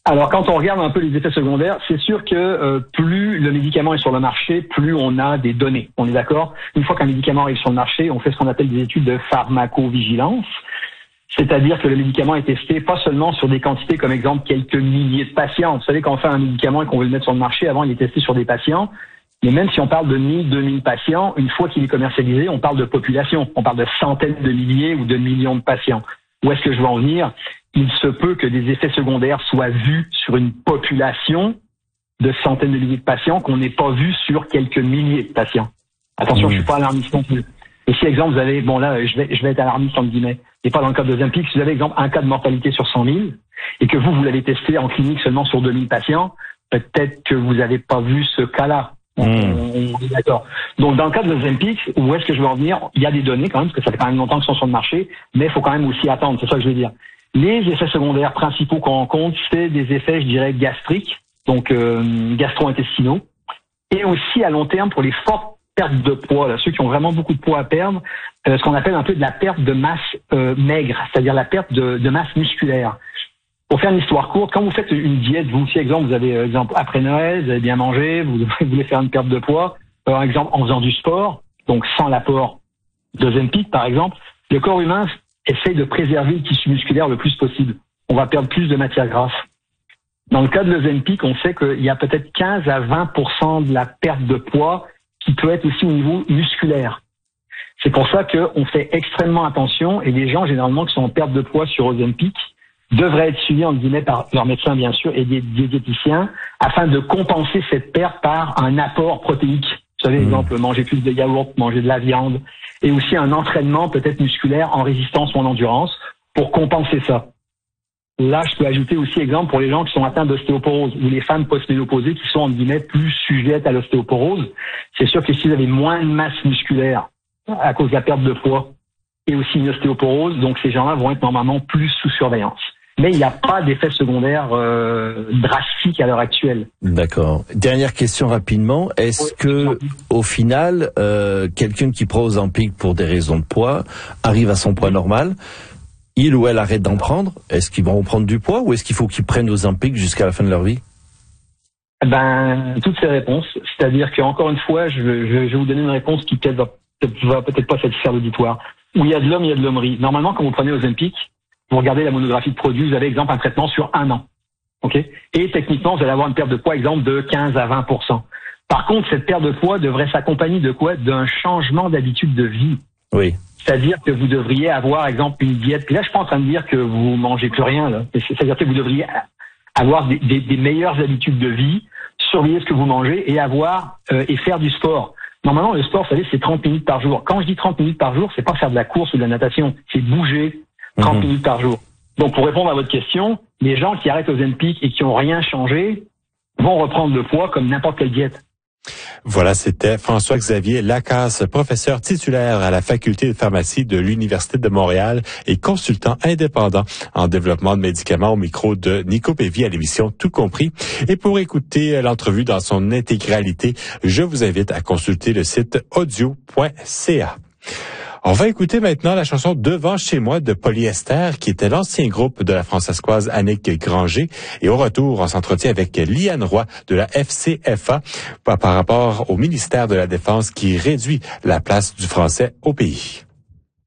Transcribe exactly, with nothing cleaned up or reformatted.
Alors, quand on regarde un peu les effets secondaires, c'est sûr que euh, plus le médicament est sur le marché, plus on a des données. On est d'accord? Une fois qu'un médicament arrive sur le marché, on fait ce qu'on appelle des études de pharmacovigilance. C'est-à-dire que le médicament est testé pas seulement sur des quantités, comme exemple quelques milliers de patients. Vous savez, quand on fait un médicament et qu'on veut le mettre sur le marché, avant il est testé sur des patients. Mais même si on parle de mille, deux mille patients, une fois qu'il est commercialisé, on parle de population. On parle de centaines de milliers ou de millions de patients. Où est-ce que je veux en venir? Il se peut que des effets secondaires soient vus sur une population de centaines de milliers de patients qu'on n'ait pas vu sur quelques milliers de patients. Attention, mmh. je suis pas alarmiste non plus. Et si, exemple, vous avez, bon là, je vais, je vais être alarmiste entre guillemets, et pas dans le cas de Ozempic, si vous avez, exemple, un cas de mortalité sur cent mille, et que vous, vous l'avez testé en clinique seulement sur deux mille patients, peut-être que vous n'avez pas vu ce cas-là. On, mmh. on est d'accord. Donc, dans le cas de Ozempic, où est-ce que je veux en venir? Il y a des données quand même, parce que ça fait quand même longtemps qu'ils sont sur le marché, mais il faut quand même aussi attendre, c'est ça que je veux dire. Les effets secondaires principaux qu'on rencontre, c'est des effets, je dirais, gastriques, donc euh, gastro-intestinaux, et aussi à long terme pour les fortes pertes de poids, là, ceux qui ont vraiment beaucoup de poids à perdre, euh, ce qu'on appelle un peu de la perte de masse euh, maigre, c'est-à-dire la perte de, de masse musculaire. Pour faire une histoire courte, quand vous faites une diète, vous, si exemple, vous avez, exemple, après Noël, vous avez bien mangé, vous voulez faire une perte de poids, par exemple, en faisant du sport, donc sans l'apport d'Ozempic, par exemple, le corps humain essaye de préserver le tissu musculaire le plus possible. On va perdre plus de matière grasse. Dans le cas de l'Ozempic, on sait qu'il y a peut-être quinze à vingt pour cent de la perte de poids qui peut être aussi au niveau musculaire. C'est pour ça qu'on fait extrêmement attention et les gens, généralement, qui sont en perte de poids sur Ozempic, devraient être suivis, en guillemets, par leur médecin, bien sûr, et des diététiciens, afin de compenser cette perte par un apport protéique. Vous savez, mmh. exemple, manger plus de yaourt, manger de la viande, et aussi un entraînement peut-être musculaire en résistance ou en endurance pour compenser ça. Là, je peux ajouter aussi exemple pour les gens qui sont atteints d'ostéoporose ou les femmes post-ménopausées qui sont, en guillemets, plus sujettes à l'ostéoporose. C'est sûr que si vous avez moins de masse musculaire à cause de la perte de poids et aussi une ostéoporose, donc ces gens-là vont être normalement plus sous surveillance. Mais il n'y a pas d'effet secondaire euh, drastique à l'heure actuelle. D'accord. Dernière question rapidement. Est-ce que, au final, euh, quelqu'un qui prend Ozempic pour des raisons de poids arrive à son poids normal, il ou elle arrête d'en prendre? Est-ce qu'ils vont prendre du poids ou est-ce qu'il faut qu'ils prennent Ozempic jusqu'à la fin de leur vie? Ben, toutes ces réponses. C'est-à-dire qu'encore une fois, je, je, je vais vous donner une réponse qui peut-être va, va peut-être pas satisfaire l'auditoire. Où il y a de l'homme, il y a de l'hommerie. Normalement, quand vous prenez Ozempic, vous regardez la monographie de produit, vous avez, exemple, un traitement sur un an. OK? Et techniquement, vous allez avoir une perte de poids, exemple, de quinze à vingt pour cent. Par contre, cette perte de poids devrait s'accompagner de quoi? D'un changement d'habitude de vie. Oui. C'est-à-dire que vous devriez avoir, exemple, une diète. Puis là, je suis pas en train de dire que vous mangez plus rien, là. C'est-à-dire que vous devriez avoir des, des, des meilleures habitudes de vie, surveiller ce que vous mangez et avoir, euh, et faire du sport. Normalement, le sport, vous savez, c'est trente minutes par jour. Quand je dis trente minutes par jour, c'est pas faire de la course ou de la natation. C'est bouger trente mmh. minutes par jour. Donc, pour répondre à votre question, les gens qui arrêtent Ozempic et qui ont rien changé vont reprendre le poids comme n'importe quelle diète. Voilà, c'était François-Xavier Lacasse, professeur titulaire à la Faculté de pharmacie de l'Université de Montréal et consultant indépendant en développement de médicaments, au micro de Nico Pévy à l'émission Tout compris. Et pour écouter l'entrevue dans son intégralité, je vous invite à consulter le site audio point c a. On va écouter maintenant la chanson Devant chez moi de Polyester, qui était l'ancien groupe de la Françaiscoise Annick Granger. Et au retour, on s'entretient avec Liane Roy de la F C F A par rapport au ministère de la Défense qui réduit la place du français au pays.